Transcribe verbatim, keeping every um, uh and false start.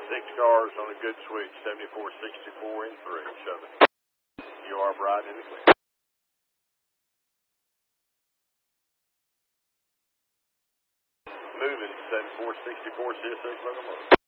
Six cars on a good switch, seventy-four sixty-four in three, shove it. You are bright in the clear. Moving, seventy-four sixty-four, C S X locomotive.